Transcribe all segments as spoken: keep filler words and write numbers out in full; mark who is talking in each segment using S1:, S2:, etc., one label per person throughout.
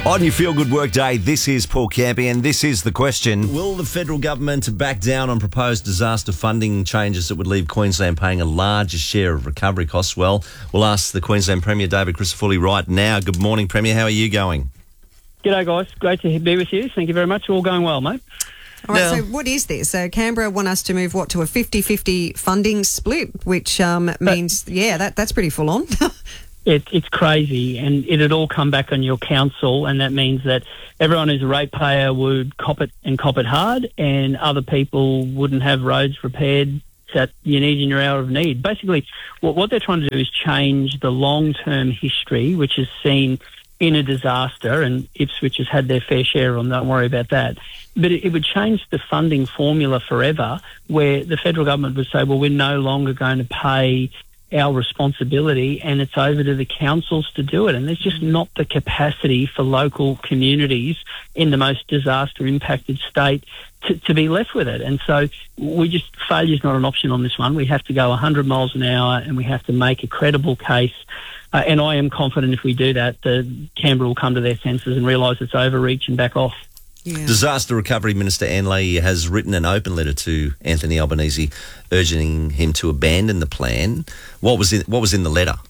S1: On your Feel Good Work Day, this is Paul Campy, and this is the question. Will the federal government back down on proposed disaster funding changes that would leave Queensland paying a larger share of recovery costs? Well, we'll ask the Queensland Premier, David Crisafulli, right now. Good morning, Premier. How are you going?
S2: G'day, guys. Great to be with you. Thank you very much. All going well, mate.
S3: All right,
S1: Now-
S3: so what is this? So Canberra want us to move, what, to a fifty-fifty funding split, which um, means, yeah, that that's pretty full on.
S2: It, it's crazy, and it'd all come back on your council, and that means that everyone who's a ratepayer would cop it and cop it hard, and other people wouldn't have roads repaired that you need in your hour of need. Basically, what, what they're trying to do is change the long-term history, which is seen in a disaster, and Ipswich has had their fair share on, don't worry about that. But it, it would change the funding formula forever, where the federal government would say, well, we're no longer going to pay our responsibility, and it's over to the councils to do it. And there's just not the capacity for local communities in the most disaster impacted state to, to be left with it. And so we just, failure's not an option on this one. We have to go one hundred miles an hour, and we have to make a credible case. Uh, and I am confident if we do that, the Canberra will come to their senses and realise it's overreach and back off.
S3: Yeah.
S1: Disaster Recovery Minister Anne Leahy has written an open letter to Anthony Albanese urging him to abandon the plan. What was in, what was in the letter?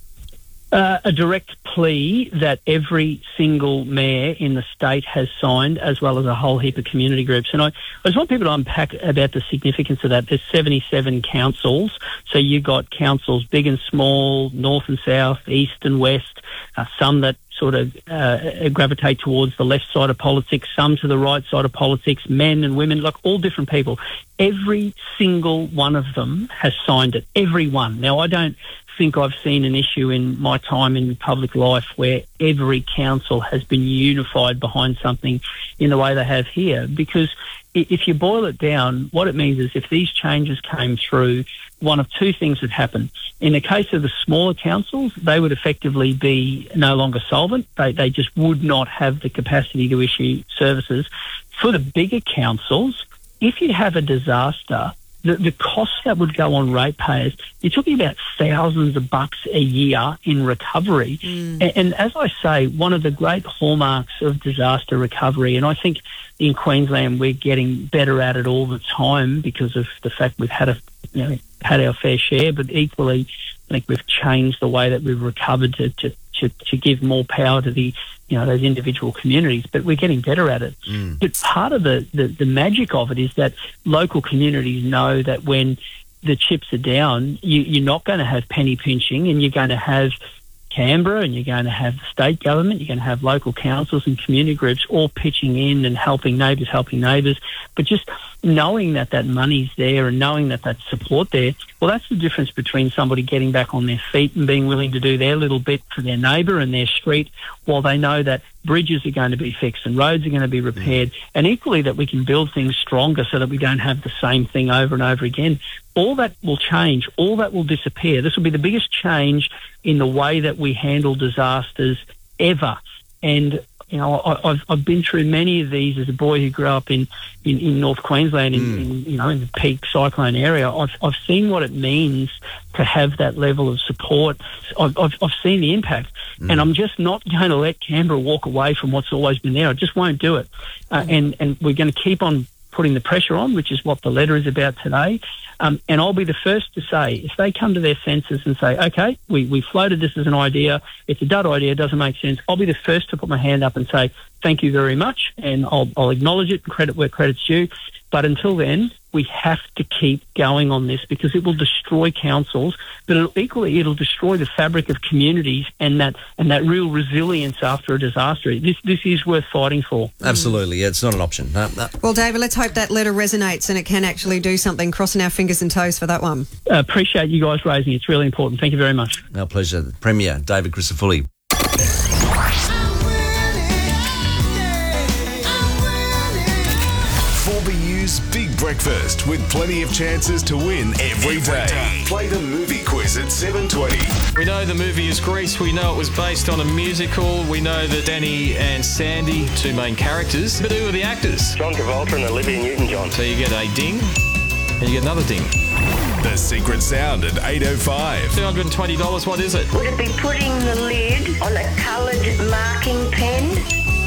S2: Uh, a direct plea that every single mayor in the state has signed, as well as a whole heap of community groups. And I, I just want people to unpack about the significance of that. There's seventy-seven councils. So you've got councils big and small, north and south, east and west, uh, some that sort of uh, gravitate towards the left side of politics, some to the right side of politics, men and women, like all different people. Every single one of them has signed it, every one. Now, I don't think I've seen an issue in my time in public life where every council has been unified behind something in the way they have here, because if you boil it down, what it means is if these changes came through, one of two things would happen. In the case of the smaller councils, they would effectively be no longer solvent. They, they just would not have the capacity to issue services. For the bigger councils, if you have a disaster, the, the costs that would go on ratepayers, you're talking about thousands of bucks a year in recovery.
S3: Mm.
S2: And, and as I say, one of the great hallmarks of disaster recovery, and I think in Queensland we're getting better at it all the time because of the fact we've had a you know had our fair share, but equally I think we've changed the way that we've recovered to to, to, to give more power to the you know those individual communities, but we're getting better at it.
S1: Mm.
S2: But part of the, the, the magic of it is that local communities know that when the chips are down, you, you're not going to have penny pinching, and you're going to have Canberra, and you're going to have the state government, you're going to have local councils and community groups all pitching in and helping neighbours, helping neighbours. But just knowing that that money's there and knowing that that's support there, well, that's the difference between somebody getting back on their feet and being willing to do their little bit for their neighbour and their street, while they know that bridges are going to be fixed and roads are going to be repaired, and equally that we can build things stronger so that we don't have the same thing over and over again. All that will change. All that will disappear. This will be the biggest change in the way that we handle disasters ever. And, you know, I, I've, I've been through many of these as a boy who grew up in, in, in North Queensland, in,
S1: Mm.
S2: in, you know, in the peak cyclone area. I've, I've seen what it means to have that level of support. I've, I've, I've seen the impact.
S1: Mm.
S2: And I'm just not going to let Canberra walk away from what's always been there. I just won't do it. Uh,
S3: Mm.
S2: and, and we're going to keep on putting the pressure on, which is what the letter is about today. Um, and I'll be the first to say, if they come to their senses and say, okay, we, we floated this as an idea, it's a dud idea, it doesn't make sense, I'll be the first to put my hand up and say, thank you very much, and I'll, I'll acknowledge it and credit where credit's due. But until then, we have to keep going on this, because it will destroy councils, but it'll, equally it'll destroy the fabric of communities and that and that real resilience after a disaster. This this is worth fighting for.
S1: Absolutely, yeah, it's not an option. No, no.
S3: Well, David, let's hope that letter resonates and it can actually do something. Crossing our fingers and toes for that one.
S2: Uh, appreciate you guys raising it. It's really important. Thank you very much.
S1: Our pleasure. Premier David Crisafulli.
S4: four B U's Big Breakfast, with plenty of chances to win every day. Play the movie quiz at seven twenty.
S5: We know the movie is Grease. We know it was based on a musical. We know that Danny and Sandy, two main characters. But who are the actors?
S6: John Travolta and Olivia Newton-John.
S5: So you get a ding, and you get another ding.
S4: The Secret Sound at eight oh five.
S5: two hundred twenty dollars, what is it?
S7: Would it be putting the lid on a coloured marking pen?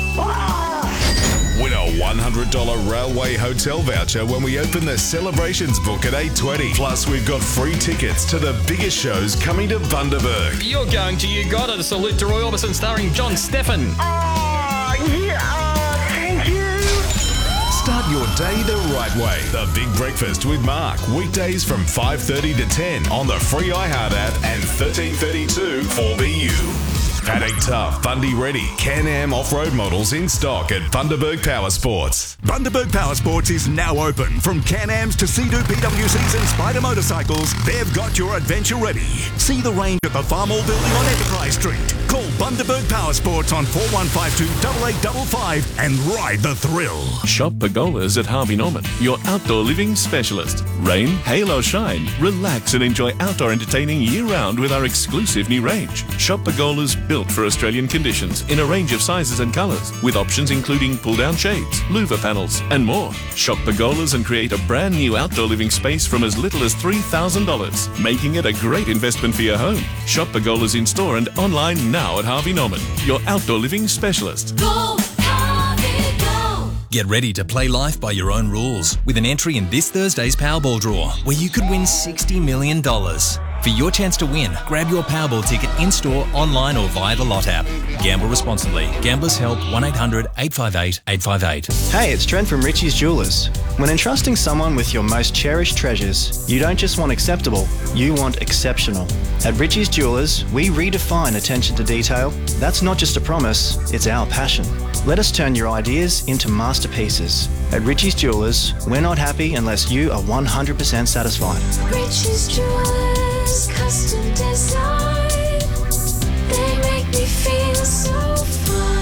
S4: Win a one hundred dollars Railway Hotel voucher when we open the celebrations book at eight twenty. Plus, we've got free tickets to the biggest shows coming to Bundaberg.
S5: You're going to You Got It, a salute to Roy Orbison starring John Stephen.
S6: Oh, yeah, oh, thank you.
S4: Start your day the right way. The Big Breakfast with Mark. Weekdays from five thirty to ten on the free iHeart app and thirteen thirty-two four B U. Paddock Tough, Bundy Ready, Can-Am off-road models in stock at Bundaberg Power Sports.
S7: Bundaberg Power Sports is now open. From Can-Ams to Sea-Doo P W Cs and Spider motorcycles, they've got your adventure ready. See the range at the Farmall building on Enterprise Street. Call Bundaberg Power Sports on four one five two, eight eight five five and ride the thrill.
S8: Shop Pergolas at Harvey Norman, your outdoor living specialist. Rain, hail or shine, relax and enjoy outdoor entertaining year-round with our exclusive new range. Shop Pergolas built for Australian conditions in a range of sizes and colours, with options including pull-down shades, louver panels and more. Shop Pergolas and create a brand new outdoor living space from as little as three thousand dollars, making it a great investment for your home. Shop Pergolas in store and online now at Harvey Norman, your outdoor living specialist.
S9: Go, Harvey, go! Get ready to play life by your own rules with an entry in this Thursday's Powerball draw, where you could win sixty million dollars. For your chance to win, grab your Powerball ticket in-store, online or via the Lot app. Gamble responsibly. Gamblers Help one eight hundred eight five eight eight five eight.
S10: Hey, it's Trent from Richie's Jewelers. When entrusting someone with your most cherished treasures, you don't just want acceptable, you want exceptional. At Richie's Jewelers, we redefine attention to detail. That's not just a promise, it's our passion. Let us turn your ideas into masterpieces. At Richie's Jewelers, we're not happy unless you are one hundred percent satisfied.
S11: Richie's Jewelers, custom design. They make me feel so fine.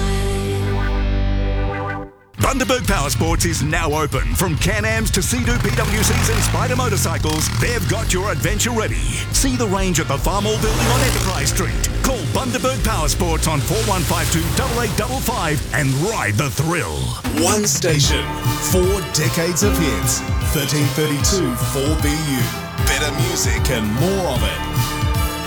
S7: Bundaberg Power Sports is now open. From Can-Ams to Sea-Doo P W Cs and Spider motorcycles, they've got your adventure ready. See the range at the Farmall building on Enterprise Street. Call Bundaberg Power Sports on four one five two, eight eight five five and ride the thrill.
S4: One station, four decades of hits. thirteen thirty-two four B U. Better music and more of it.